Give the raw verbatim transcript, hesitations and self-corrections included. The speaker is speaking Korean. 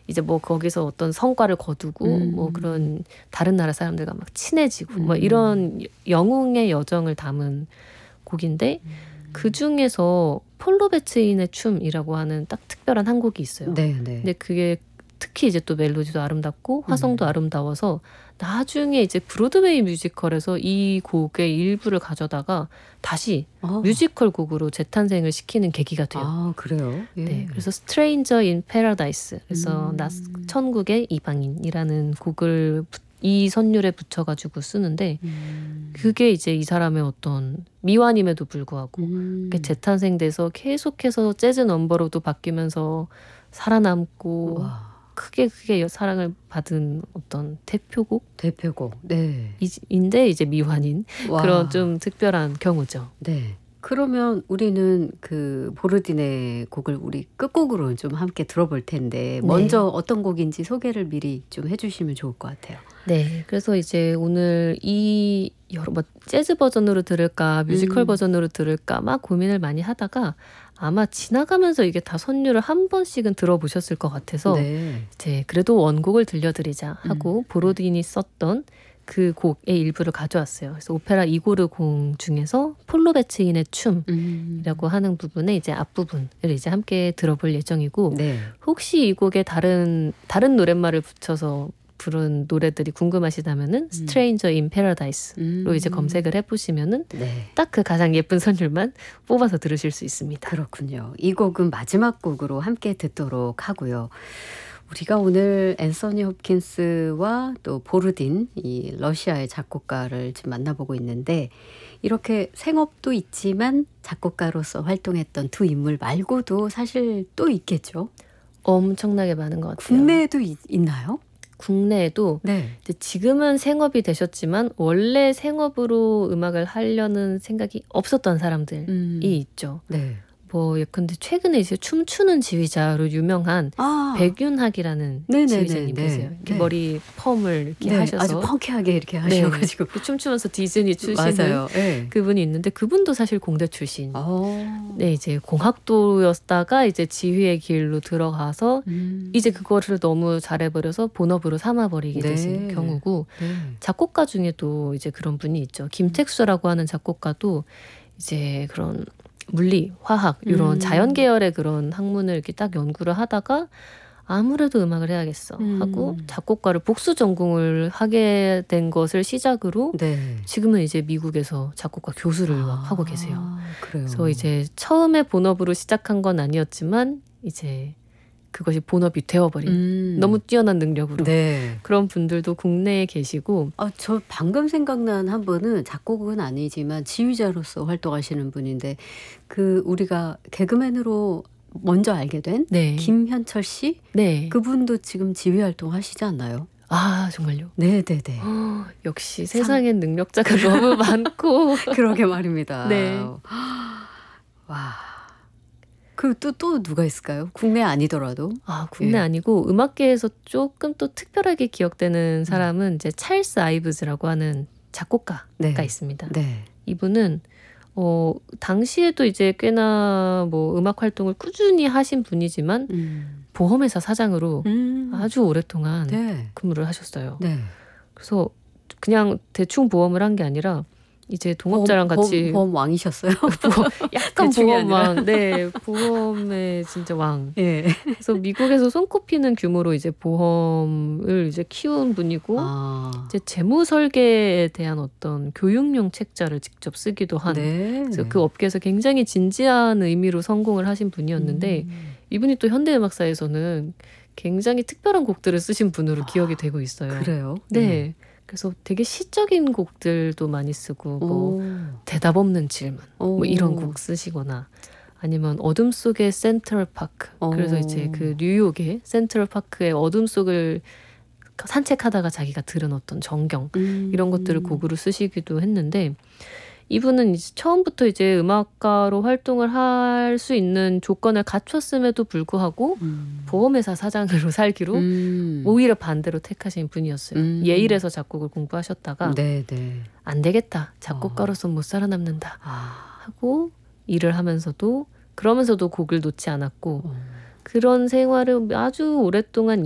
이제 뭐 거기서 어떤 성과를 거두고 음. 뭐 그런 다른 나라 사람들과 막 친해지고 음. 뭐 이런 영웅의 여정을 담은 곡인데 음. 그 중에서 폴로 베츠인의 춤이라고 하는 딱 특별한 한 곡이 있어요. 네, 네. 근데 그게 특히 이제 또 멜로디도 아름답고 화성도 음. 아름다워서 나중에 이제 브로드웨이 뮤지컬에서 이 곡의 일부를 가져다가 다시 어. 뮤지컬 곡으로 재탄생을 시키는 계기가 돼요. 아, 그래요? 예. 네, 그래서 Stranger in Paradise, 그래서 음. 나 천국의 이방인이라는 곡을 부- 이 선율에 붙여가지고 쓰는데 음. 그게 이제 이 사람의 어떤 미완임에도 불구하고 음. 그게 재탄생돼서 계속해서 재즈 넘버로도 바뀌면서 살아남고 와. 크게 크게 사랑을 받은 어떤 대표곡 대표곡. 네. 인데 이제 미완인 와. 그런 좀 특별한 경우죠. 네. 그러면 우리는 그 보르딘의 곡을 우리 끝곡으로 좀 함께 들어볼 텐데 먼저 어떤 곡인지 소개를 미리 좀 해주시면 좋을 것 같아요. 네, 그래서 이제 오늘 이 여러 뭐 재즈 버전으로 들을까 뮤지컬 음. 버전으로 들을까 막 고민을 많이 하다가 아마 지나가면서 이게 다 선율을 한 번씩은 들어보셨을 것 같아서 네. 이제 그래도 원곡을 들려드리자 하고 음. 보로딘이 썼던 그 곡의 일부를 가져왔어요. 그래서 오페라 이고르 공 중에서 폴로 베츠인의 춤이라고 음. 하는 부분의 이제 앞부분을 이제 함께 들어볼 예정이고 네. 혹시 이 곡에 다른 다른 노랫말을 붙여서 부른 노래들이 궁금하시다면은 Stranger in Paradise로 음. 이제 검색을 해보시면은 네. 딱 그 가장 예쁜 선율만 뽑아서 들으실 수 있습니다. 그렇군요. 이 곡은 마지막 곡으로 함께 듣도록 하고요. 우리가 오늘 앤서니 홉킨스와 또 보르딘, 이 러시아의 작곡가를 지금 만나보고 있는데 이렇게 생업도 있지만 작곡가로서 활동했던 두 인물 말고도 사실 또 있겠죠? 엄청나게 많은 것 같아요. 국내에도 있, 있나요? 국내에도 네. 이제 지금은 생업이 되셨지만 원래 생업으로 음악을 하려는 생각이 없었던 사람들이 음. 있죠. 네. 뭐 예컨대 최근에 이제 춤추는 지휘자로 유명한 아. 백윤학이라는 네네네, 지휘자님 네. 계세요. 이렇게 네. 머리 펌을 이렇게 네. 하셔서 아주 펑키하게 이렇게 네. 하셔가지고. 춤추면서 디즈니 추시는 맞아요. 네. 그분이 있는데 그분도 사실 공대 출신. 어. 네, 이제 공학도였다가 이제 지휘의 길로 들어가서 음. 이제 그거를 너무 잘해버려서 본업으로 삼아버리게 네. 되신 경우고 네. 작곡가 중에도 이제 그런 분이 있죠. 김택수라고 하는 작곡가도 이제 그런 물리, 화학 이런 음. 자연 계열의 그런 학문을 이렇게 딱 연구를 하다가 아무래도 음악을 해야겠어 하고 음. 작곡가를 복수 전공을 하게 된 것을 시작으로 네. 지금은 이제 미국에서 작곡가 교수를 막 아, 하고 계세요. 그래요. 그래서 이제 처음에 본업으로 시작한 건 아니었지만 이제 그것이 본업이 되어버린 음. 너무 뛰어난 능력으로 네. 그런 분들도 국내에 계시고 아, 저 방금 생각난 한 분은 작곡은 아니지만 지휘자로서 활동하시는 분인데 그 우리가 개그맨으로 먼저 알게 된 네. 김현철 씨? 네. 그분도 지금 지휘 활동 하시지 않나요? 아 정말요? 네네네. 어, 역시 세상엔 능력자가 너무 많고 그러게 말입니다. 네. 와. 그 또 또 누가 있을까요? 국내 아니더라도. 아 국내 예. 아니고 음악계에서 조금 또 특별하게 기억되는 사람은 이제 찰스 아이브즈라고 하는 작곡가가 네. 있습니다. 네. 이분은 어 당시에도 이제 꽤나 뭐 음악 활동을 꾸준히 하신 분이지만 음. 보험회사 사장으로 음. 아주 오랫동안 네. 근무를 하셨어요. 네. 그래서 그냥 대충 보험을 한 게 아니라 이제 동업자랑 보험, 같이 보험, 보험 왕이셨어요? 보험, 약간 대충이 보험왕, 네, 보험의 진짜 왕. 예. 그래서 미국에서 손꼽히는 규모로 이제 보험을 이제 키운 분이고, 아. 이제 재무 설계에 대한 어떤 교육용 책자를 직접 쓰기도 한. 네. 그래서 그 업계에서 굉장히 진지한 의미로 성공을 하신 분이었는데, 음. 이분이 또 현대음악사에서는 굉장히 특별한 곡들을 쓰신 분으로 기억이 되고 있어요. 그래요? 네. 그래서 되게 시적인 곡들도 많이 쓰고 뭐 오. 대답 없는 질문 뭐 오. 이런 곡 쓰시거나 아니면 어둠 속의 센트럴 파크 그래서 오. 이제 그 뉴욕의 센트럴 파크의 어둠 속을 산책하다가 자기가 들은 어떤 전경 음. 이런 것들을 곡으로 쓰시기도 했는데 이분은 이제 처음부터 이제 음악가로 활동을 할 수 있는 조건을 갖췄음에도 불구하고 음. 보험회사 사장으로 살기로 음. 오히려 반대로 택하신 분이었어요. 음. 예일에서 작곡을 공부하셨다가 네, 네. 안 되겠다. 작곡가로서 못 살아남는다. 아. 하고 일을 하면서도 그러면서도 곡을 놓지 않았고 어. 그런 생활을 아주 오랫동안